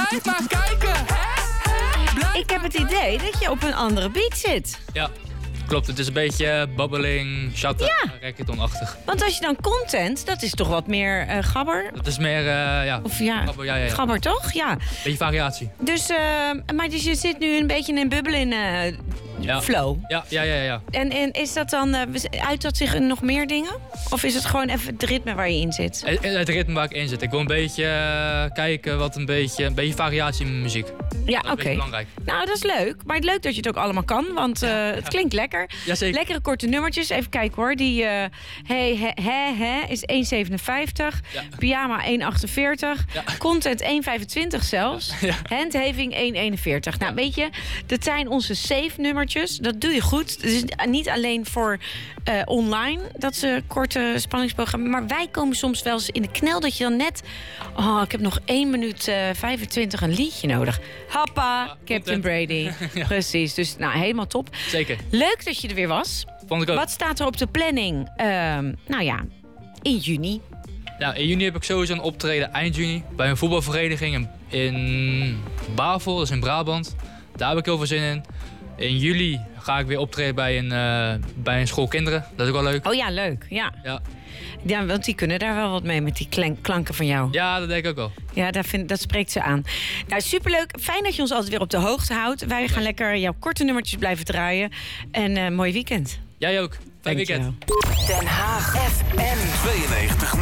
Blijf maar kijken. Ik heb het idee dat je op een andere beat zit. Ja, klopt. Het is een beetje babbeling, shatta, Ja. reggaeton-achtig. Want als je dan content, dat is toch wat meer gabber? Dat is meer, ja... Of ja, Gabber, ja. gabber toch? Ja. Beetje variatie. Dus, maar dus je zit nu een beetje in een bubbel in Ja. flow. Ja. En is dat dan, uit dat zich in nog meer dingen? Of is het gewoon even het ritme waar je in zit? Het ritme waar ik in zit. Ik wil een beetje kijken wat een beetje variatie in mijn muziek. Ja, Dat is oké. belangrijk. Nou, dat is leuk. Maar het leuk dat je het ook allemaal kan, want het klinkt lekker. Jazeker. Lekkere korte nummertjes. Even kijken hoor. Die is 1,57. Ja. Pyjama 1,48. Ja. Content 1,25 zelfs. Ja. Handhaving 1,41. Nou, weet je, dat zijn onze safe nummertjes. Dat doe je goed. Het is niet alleen voor online, dat ze korte spanningsprogramma. Maar wij komen soms wel eens in de knel dat je dan net... Oh, ik heb nog 1 minuut 25 een liedje nodig. Happa, Captain Brady. Ja. Precies, dus nou, helemaal top. Zeker. Leuk dat je er weer was. Vond ik ook. Wat staat er op de planning? Nou ja, in juni. Ja, in juni heb ik sowieso een optreden eind juni bij een voetbalvereniging in Bavel, dat is in Brabant. Daar heb ik heel veel zin in. In juli ga ik weer optreden bij een school kinderen. Dat is ook wel leuk. Oh ja, leuk. Ja. Ja, Ja, want die kunnen daar wel wat mee met die klanken van jou. ja dat denk ik ook wel. Ja, dat spreekt ze aan. Nou, superleuk. Fijn dat je ons altijd weer op de hoogte houdt. Wij gaan lekker jouw korte nummertjes blijven draaien. En mooi weekend. Jij ook. Fijn weekend. Dankjewel. Den Haag FM 92.